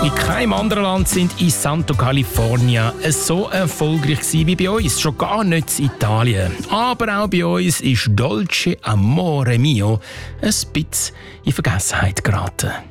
In keinem anderen Land sind in Santo California so erfolgreich gewesen wie bei uns, schon gar nicht in Italien. Aber auch bei uns ist Dolce Amore Mio ein bisschen in Vergessenheit geraten.